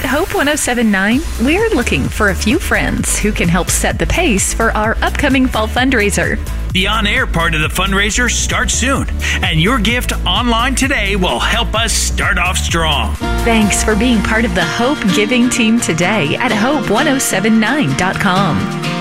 At Hope 1079, we're looking for a few friends who can help set the pace for our upcoming fall fundraiser. The on-air part of the fundraiser starts soon, and your gift online today will help us start off strong. Thanks for being part of the Hope Giving team today at hope1079.com.